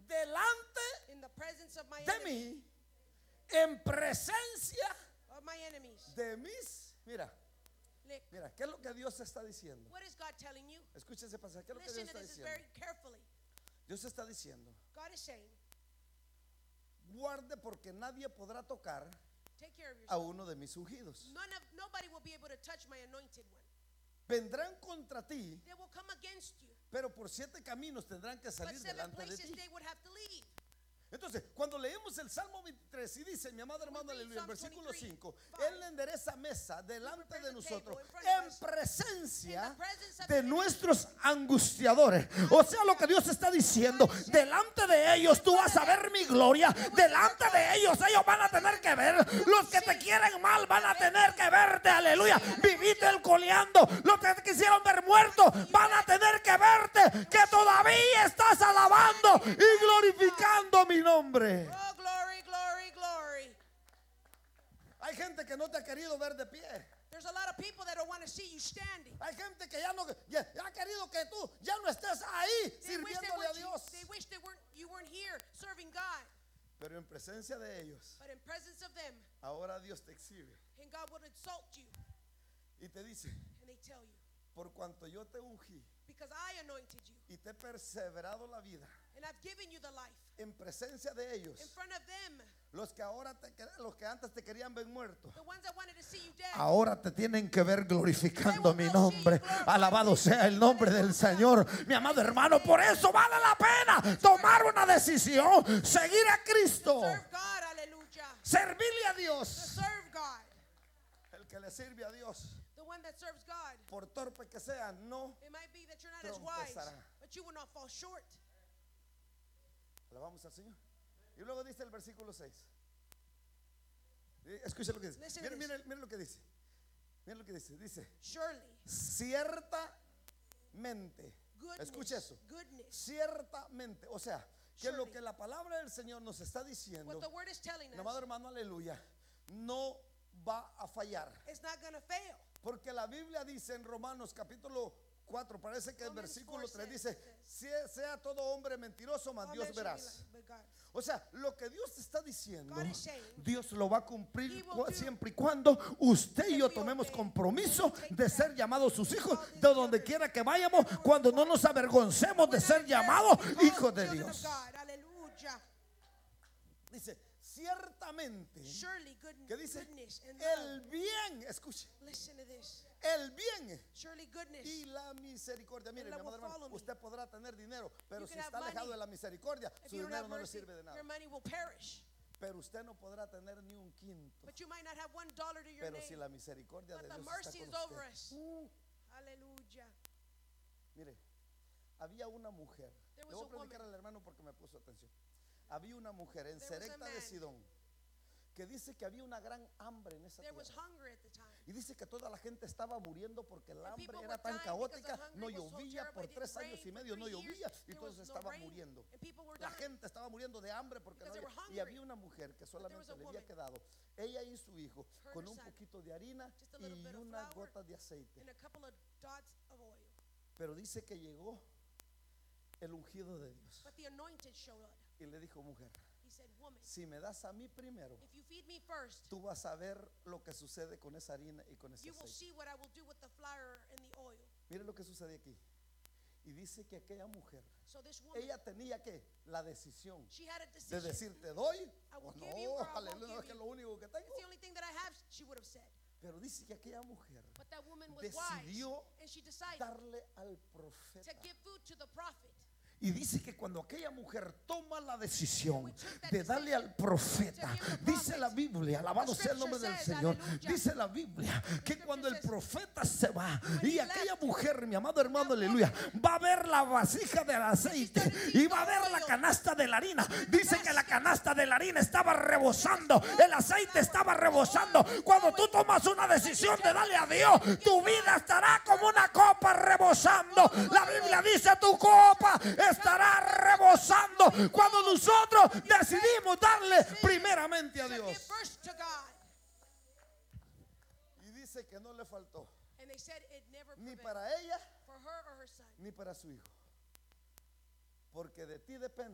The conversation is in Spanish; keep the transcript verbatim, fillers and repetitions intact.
delante in the presence of my de enemies, mí, en presencia of my enemies. de mis. Mira, Look, mira, ¿qué es lo que Dios está diciendo? what is God telling you? Escucha ese pasaje, ¿qué es lo que Dios Listen está to this diciendo? very carefully. Dios está diciendo, God is saying, guarde porque nadie podrá tocar take care of a yourself. uno de mis ungidos. None of, nobody will be able to touch my anointed one. Vendrán contra ti, They will come against you. pero por siete caminos tendrán que But salir seven delante de places ti. they would have to leave. Entonces, cuando leemos el Salmo veintitrés y dice, mi amado hermano, aleluya, el versículo cinco, Él endereza mesa delante de nosotros en presencia de nuestros angustiadores. O sea, lo que Dios está diciendo, delante de ellos tú vas a ver mi gloria, delante de ellos ellos van a tener que ver, los que te quieren mal van a tener que verte, aleluya, vivite el coleando, los que te quisieron ver muerto van a tener que verte, que todavía estás alabando y glorificando mi nombre. Oh, glory, glory, glory. Hay gente que no te ha querido ver de pie. There's a lot of people that don't want to see you standing. Hay gente que ya no ya, ya ha querido que tú ya no estés ahí They wish, they, sirviéndole a weren't, Dios. they wish they weren't, you weren't here serving God. Pero en presencia de ellos, But in presence of them, ahora Dios te exhibe and God will insult you. y te dice, And they tell you, por cuanto yo te ungí because I anointed you. y te he perseverado la vida, And I've given you the life. en presencia de ellos, In front of them, los que ahora te, los que antes te querían ver muerto, the ones that wanted to see you dead. ahora te tienen que ver glorificando mi nombre. Alabado sea el nombre del Señor. Mi amado hermano, por eso vale la pena tomar una decisión, seguir a Cristo, Serve God, hallelujah. servirle a To Dios. serve God. El que le sirve a Dios, The one that serves God. por torpe que sea, no. It might be that you're not as wise, Trompezará. but you will not fall short. Alabamos al Señor. Y luego dice el versículo seis. Escucha lo que dice. Listen to Miren, this. miren, miren lo que dice. Miren lo que dice. Dice, Surely, ciertamente. goodness, Escucha eso. goodness. Ciertamente. O sea, que lo Surely. que la palabra del Señor nos está diciendo, What the word is telling mi amado us, hermano, aleluya, no va a fallar. it's not going to fail. Porque la Biblia dice en Romanos capítulo cuatro, parece que el Romans versículo four tres says, dice, "Sie- sea todo hombre mentiroso, mas All Dios men shall be verás." like- but God. O sea, lo que Dios está diciendo, God is saying, Dios lo va a cumplir He will cu- do siempre y cuando usted y yo if we tomemos obey, compromiso and we take de that, ser llamados sus hijos, called his de donde children, quiera que vayamos, cuando no nos avergoncemos de We're ser not llamados embarrassed to be hijos called de children of Dios. God. Hallelujah. Dice, ciertamente, Surely goodness, ¿qué dice? goodness and El love. bien, escuche, Listen to this. el bien Surely goodness. y la misericordia. Mire, mi love amado will hermano, follow me. usted podrá tener dinero, pero You si can está have alejado money. de la misericordia, If su you don't dinero have no le mercy, sirve de nada. your money will perish. Pero usted no podrá tener ni un quinto. But you might not have one dollar to your Pero name. si la misericordia But de the Dios mercy está is con over usted. us. Uh, Hallelujah. Mire, había una mujer. There Le was voy a a predicar woman. al hermano porque me puso atención. Había una mujer en There was a Serepta de man. Sidón que dice que había una gran hambre en esa There was tierra. hunger at the time. Y dice que toda la gente estaba muriendo porque el And hambre people era were tan dying caótica, because the no hunger was so llovía terrible, por it didn't tres años rain y for medio, no three llovía years, y there todos was no estaban rain, muriendo. and people were La dying. gente estaba muriendo de hambre porque no Because they había. were Y había hungry. una mujer que there was solamente a le había woman, quedado, ella y su hijo, her con and un her son, poquito de harina just a little y bit of unas flour gotas de aceite. And a couple of dots of oil. Pero dice que llegó el ungido de Dios But the anointed showed up. y le dijo, mujer, He said, woman, si me das a mí primero, if you feed me first, tú vas a ver lo que sucede con esa harina y con ese you will aceite. see what I will do with the flour and the oil. Mire lo que sucede aquí. Y dice que aquella mujer, So this woman, ella tenía que la decisión she had a de decision. decir, te doy I will o give you or no, I won't aleluya, give que es you. lo único que tengo. It's the only thing that I have, she would have said. Pero dice que aquella mujer But that woman was wise, decidió and she decided darle al to profeta. give food to the prophet. Y dice que cuando aquella mujer toma la decisión de darle al profeta, dice la Biblia, alabado sea el nombre del Señor, dice la Biblia que cuando el profeta se va y aquella mujer, mi amado hermano, aleluya, va a ver la vasija del aceite y va a ver la canasta de la harina. Dice que la canasta de la harina estaba rebosando, el aceite estaba rebosando. Cuando tú tomas una decisión de darle a Dios, tu vida estará como una copa rebosando. La Biblia dice, tu copa estará rebosando cuando nosotros decidimos darle primeramente a To give Dios. first to God. Y dice que no le faltó And they said it never ni prevented para ella for her or her son. ni para su hijo, porque de ti depende